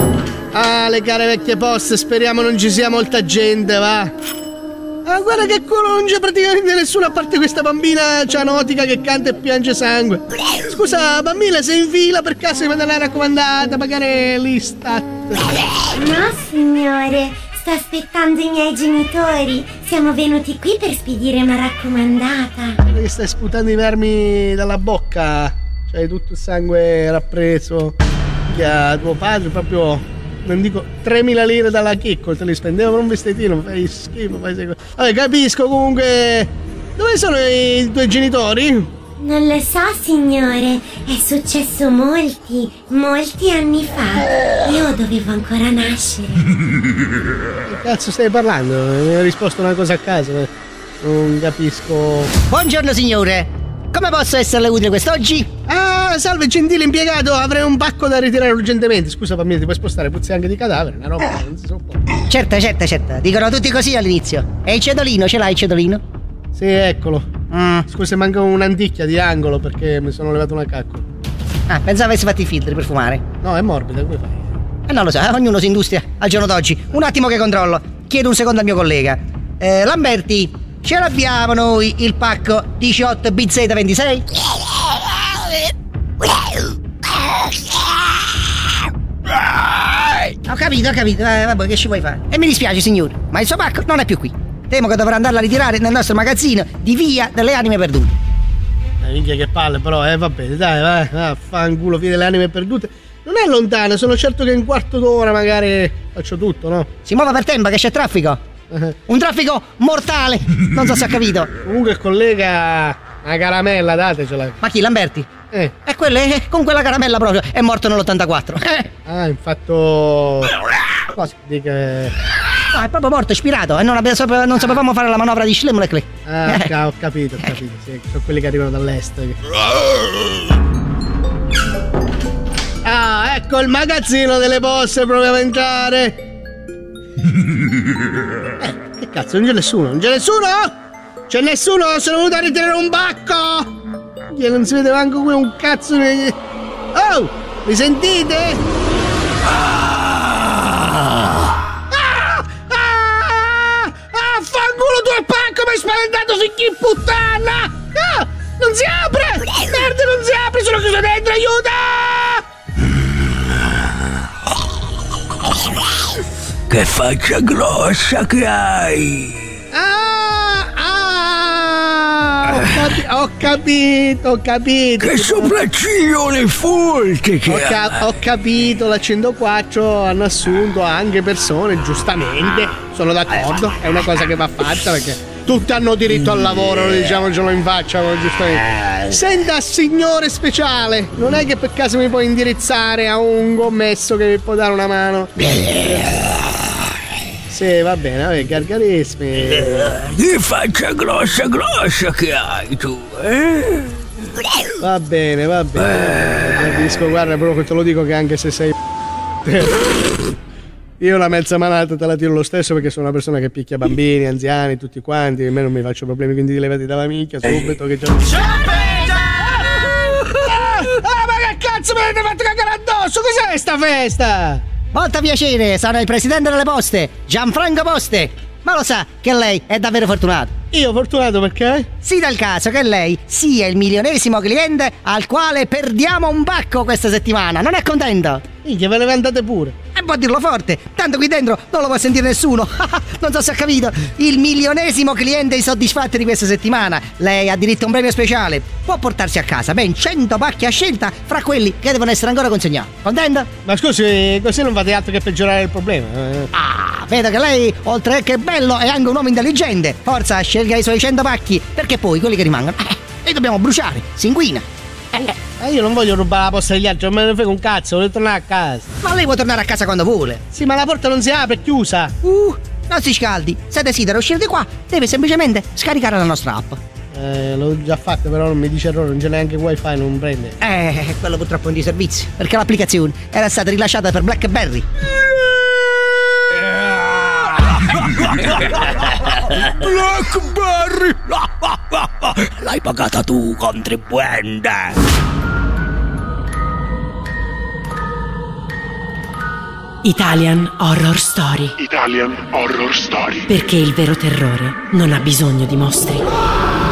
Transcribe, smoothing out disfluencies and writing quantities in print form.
Ah, le care vecchie poste, speriamo non ci sia molta gente, va. Ah, guarda che culo, non c'è praticamente nessuno a parte questa bambina cianotica che canta e piange sangue. Scusa, bambina, sei in fila per caso di mandare la raccomandata, pagare l'Istat? No, signore, sto aspettando i miei genitori. Siamo venuti qui per spedire una raccomandata. Guarda che stai sputando i vermi dalla bocca. C'hai tutto il sangue rappreso. Tuo padre proprio... Non dico 3.000 lire dalla chicco, te li spendevo per un vestitino, fai schifo, fai schifo. Vabbè, capisco, comunque. Dove sono i tuoi genitori? Non lo so, signore, è successo molti anni fa. Io dovevo ancora nascere. Che cazzo stai parlando? Mi hai risposto una cosa a caso. Non capisco. Buongiorno signore, come posso esserle utile quest'oggi? Ah, salve gentile impiegato, avrei un pacco da ritirare urgentemente. Scusa bambino, ti puoi spostare, puzzi anche di cadavere, una roba non si sopporta. Certo, dicono tutti così all'inizio. E il cedolino, ce l'hai il cedolino? Sì, eccolo. Scusa, manca un'anticchia di angolo perché mi sono levato una caccola. Ah, pensavo avessi fatto i filtri per fumare. No, è morbida, come fai? Non lo so, ognuno si industria al giorno d'oggi. Un attimo che controllo, chiedo un secondo al mio collega. Lamberti, ce l'abbiamo noi il pacco 18 BZ26? Ho capito, vabbè, che ci vuoi fare? E mi dispiace signore, ma il suo pacco non è più qui. Temo che dovrà andarla a ritirare nel nostro magazzino di Via delle Anime Perdute. Minchia che palle però, va bene, dai, vai, fanculo, Via delle Anime Perdute. Non è lontano, sono certo che in un quarto d'ora magari faccio tutto, no? Si muova per tempo che c'è traffico. Un traffico mortale, non so se ha capito. Comunque il collega, una caramella, datecela. Ma chi, Lamberti? E con quella caramella proprio è morto nell'84. Ah, infatti. Cosa? Dica. No, è proprio morto, ispirato. E non sapevamo fare la manovra di Schlemlek. Ah, ho capito, sì, sono quelli che arrivano dall'est. Ah, ecco il magazzino delle poste, proviamo a entrare. Che cazzo, non c'è nessuno? Non c'è nessuno? C'è nessuno? Sono venuto a ritirare un pacco! Non si vede manco qui un cazzo di... Oh! Mi sentite? Fanculo tu il pacco, mi hai spaventato finché puttana! Ah! Non si apre! Merda, non si apre, sono chiuso dentro, aiuto! Che faccia grossa che hai! Ho capito. Che sopracciglione forte che hai! Ho capito, la 104 hanno assunto anche persone, giustamente, sono d'accordo, è una cosa che va fatta perché tutti hanno diritto al lavoro, diciamocelo in faccia, giustamente. Senta, signore speciale, non è che per caso mi puoi indirizzare a un commesso che mi può dare una mano? Sì, va bene, vabbè, gargarismi. Che faccia grossa che hai tu, Va bene. Capisco, guarda, però te lo dico che anche se sei... Io la mezza manata te la tiro lo stesso perché sono una persona che picchia bambini, anziani, tutti quanti, a me non mi faccio problemi, quindi levati dalla minchia subito che già... Ma che cazzo mi avete fatto cagare addosso? Cos'è sta festa? Molto piacere, sono il presidente delle poste, Gianfranco Poste. Ma lo sa che lei è davvero fortunato? Io fortunato perché? Si dà il caso che lei sia il milionesimo cliente al quale perdiamo un pacco questa settimana. Non è contento? Minchia, ve le vantate pure. E può dirlo forte, tanto qui dentro non lo può sentire nessuno. Non so se ha capito. Il milionesimo cliente insoddisfatto di questa settimana. Lei ha diritto a un premio speciale. Può portarsi a casa ben 100 pacchi a scelta fra quelli che devono essere ancora consegnati. Contento? Ma scusi, così non fate altro che peggiorare il problema. Ah, vedo che lei, oltre che bello, è anche un uomo intelligente. Forza, scelga i suoi 100 pacchi, perché poi quelli che rimangono li dobbiamo bruciare, si inquina. Io non voglio rubare la posta degli altri, non me ne frega un cazzo, voglio tornare a casa. Ma lei può tornare a casa quando vuole. Sì, ma la porta non si apre, è chiusa. Non si scaldi, se desidera uscire di qua deve semplicemente scaricare la nostra app. L'ho già fatto, però non mi dice errore, non c'è neanche wifi, non prende. Quello purtroppo è un disservizio, perché l'applicazione era stata rilasciata per BlackBerry. BlackBerry! L'hai pagata tu, contribuente! Italian Horror Story. Italian Horror Story. Perché il vero terrore non ha bisogno di mostri.